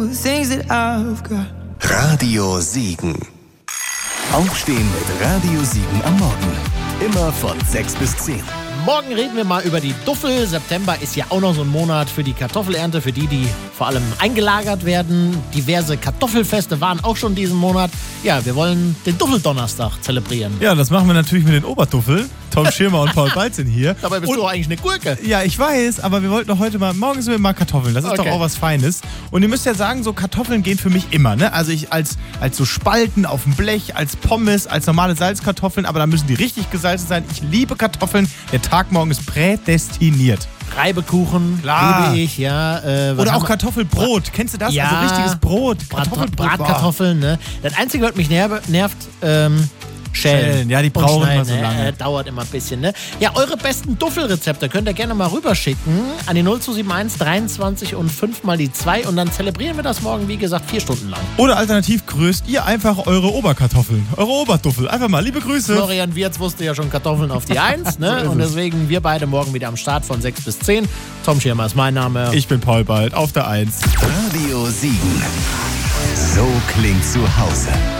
Radio Siegen. Aufstehen mit Radio Siegen am Morgen. Immer von 6 bis 10. Morgen reden wir mal über die Duffel. September ist ja auch noch so ein Monat für die Kartoffelernte, für die vor allem eingelagert werden. Diverse Kartoffelfeste waren auch schon diesen Monat. Ja, wir wollen den Duffeldonnerstag zelebrieren. Ja, das machen wir natürlich mit den Oberduffel. Tom Schirmer und Paul Balz sind hier. Dabei bist du doch eigentlich eine Gurke. Ja, ich weiß, aber wir wollten doch heute mal, morgen sind wir mal Kartoffeln. Das ist doch auch was Feines. Und ihr müsst ja sagen, so Kartoffeln gehen für mich immer, ne? Also ich als so Spalten auf dem Blech, als Pommes, als normale Salzkartoffeln, aber da müssen die richtig gesalzen sein. Ich liebe Kartoffeln. Der Tag morgen ist prädestiniert. Reibekuchen, liebe ich, ja. Oder auch Kartoffelbrot. Kennst du das? Ja. Also richtiges Brot. Kartoffelbrot. Bratkartoffeln, ne? Das Einzige, was mich nervt, Schellen. Ja, die brauchen immer so lange. Dauert immer ein bisschen, ne? Ja, eure besten Duffelrezepte könnt ihr gerne mal rüberschicken an die 0271 23 und 5 mal die 2 und dann zelebrieren wir das morgen, wie gesagt, 4 Stunden lang. Oder alternativ grüßt ihr einfach eure Oberkartoffeln, eure Oberduffel. Einfach mal, liebe Grüße. Florian Wirtz wusste ja schon Kartoffeln auf die 1, ne? Und deswegen wir beide morgen wieder am Start von 6 bis 10. Tom Schirmer ist mein Name. Ich bin Paul Bald, auf der 1. Radio Siegen. So klingt zu Hause.